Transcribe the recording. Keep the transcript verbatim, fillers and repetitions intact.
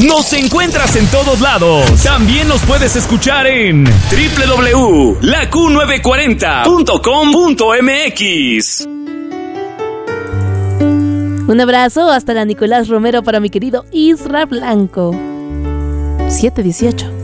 Nos encuentras en todos lados. También nos puedes escuchar en doble u doble u doble u punto la q novecientos cuarenta punto com punto m x. Un abrazo hasta la Nicolás Romero para mi querido Isra Blanco. siete dieciocho.